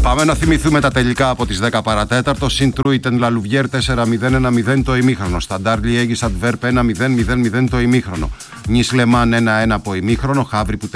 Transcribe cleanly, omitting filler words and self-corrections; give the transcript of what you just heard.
Πάμε να θυμηθούμε τα τελικά από τις 10 παρατέταρτο. Σιντρούιτεν Λαλουβιέρ 4-0-1-0 το ημίχρονο. Σταντάρ Λιέγης Αντβέρπ 1-0-0-0 το ημίχρονο. Νις Λεμάν 1-1 από ημίχρονο. Χαύρι που